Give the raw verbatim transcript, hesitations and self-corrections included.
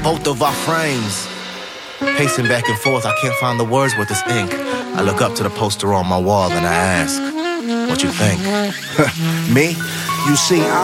both of our frames. Pacing back and forth, I can't find the words with this ink. I look up to the poster on my wall and I ask, what you think? Me? You see, I